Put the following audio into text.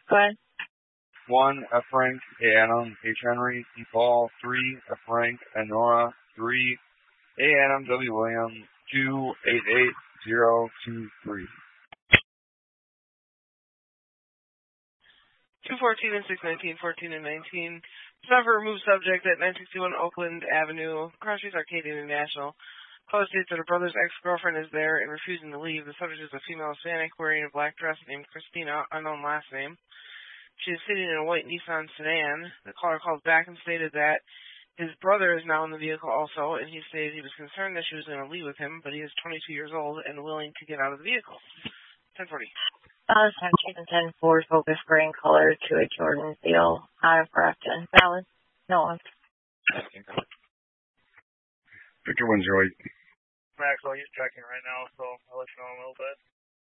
Go ahead. 1, A. Frank, A. Adam, H. Henry, E. Paul. 3, A. Frank, A. Nora. 3, A. Adam, W. William. 288023. 214 and 619, 14 and 19. Stop for removed subject at 961 Oakland Avenue, Cross Streets Arcade International. Caller states that her brother's ex-girlfriend is there and refusing to leave. The subject is a female Hispanic wearing a black dress named Christina, unknown last name. She is sitting in a white Nissan sedan. The caller called back and stated that his brother is now in the vehicle also, and he stated he was concerned that she was going to leave with him, but he is 22 years old and willing to get out of the vehicle. 1040. 1710 Ford Focus gray in color to a Jordan Seal out of Grafton. Valid. No. Victor 108. Maxwell, he's checking right now, so I'll let you know in a little bit.